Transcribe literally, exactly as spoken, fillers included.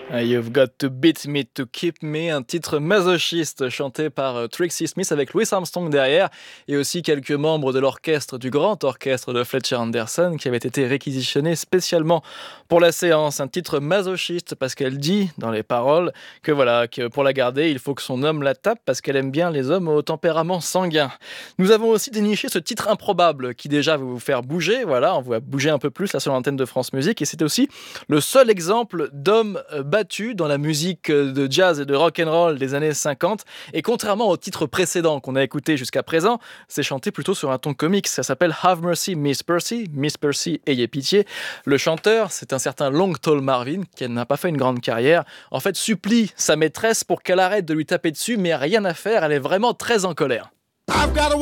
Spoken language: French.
Ah, You've Got to Beat Me to Keep Me, un titre masochiste chanté par euh, Trixie Smith avec Louis Armstrong derrière et aussi quelques membres de l'orchestre, du grand orchestre de Fletcher Anderson qui avait été réquisitionné spécialement pour la séance. Un titre masochiste parce qu'elle dit dans les paroles que voilà, que pour la garder, il faut que son homme la tape parce qu'elle aime bien les hommes au tempérament sanguin. Nous avons aussi déniché ce titre improbable qui déjà va vous faire bouger, voilà, on va bouger un peu plus là sur l'antenne de France Musique et c'est aussi le seul exemple d'homme euh, battu dans la musique euh, de jazz et de rock and roll des années cinquante. Et contrairement au titre précédent qu'on a écouté jusqu'à présent, c'est chanté plutôt sur un ton comique. Ça s'appelle Have Mercy Miss Percy, Miss Percy, ayez pitié. Le chanteur, c'est un certain Long Tall Marvin qui n'a pas fait une grande carrière. En fait, supplie sa maîtresse pour qu'elle arrête de lui taper dessus, mais rien à faire. Elle est vraiment très en colère.